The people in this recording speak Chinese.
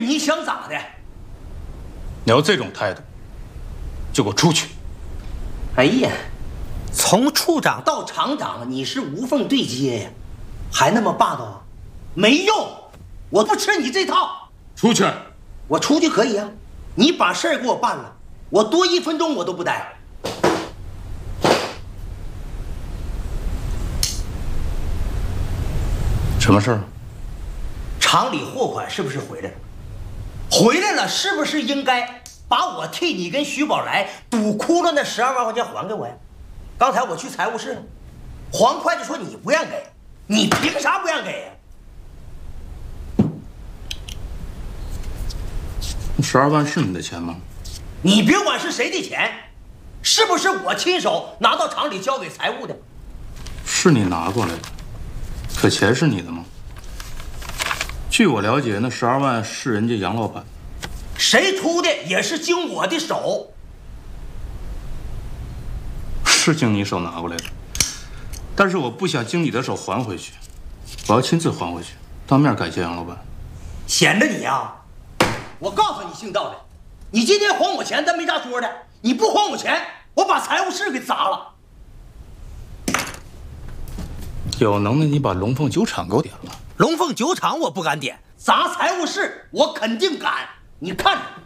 你想咋的？ 你要这种态度，就给我出去！ 哎呀，从处长到厂长，你是无缝对接呀，还那么霸道，没用！我不吃你这套。 出去！ 我出去可以啊，你把事儿给我办了，我多1分钟我都不待。 什么事儿？ 厂里货款是不是回来了？回来了，是不是应该把我替你跟徐宝来堵窟窿那12万块钱还给我呀？刚才我去财务室了，黄会计说你不让给，你凭啥不让给呀 ？12万是你的钱吗？ 你别管是谁的钱，是不是我亲手拿到厂里交给财务的？ 是你拿过来的，可钱是你的吗？据我了解，那12万是人家杨老板。 谁出的也是经我的手。 是经你手拿过来的，但是我不想经你的手还回去，我要亲自还回去，当面感谢杨老板。 闲着你啊！我告诉你，姓赵的，你今天还我钱，咱没啥说的。你不还我钱，我把财务室给砸了。 有能耐你把龙凤酒厂给我点了。 龙凤酒厂我不敢点，砸财务室我肯定敢。你看着。